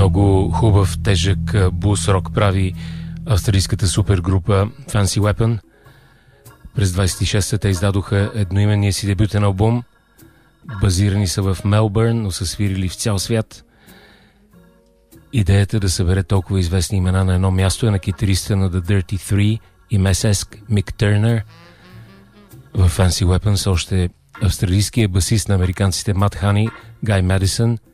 Много хубав, тежък блус-рок прави австралийската супергрупа Fancy Weapon. През 26-та те издадоха едноименния си дебютен албум. Базирани са в Мелбърн, но са свирили в цял свят. Идеята да събере толкова известни имена на едно място е на китариста на The Dirty Three и месеск Мик Търнър. В Fancy Weapon са още австралийския басист на американците Мат Хани, Гай Медисън,